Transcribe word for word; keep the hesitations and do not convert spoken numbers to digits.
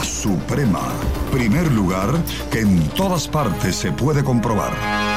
la suprema. Primer lugar que en todas partes se puede comprobar.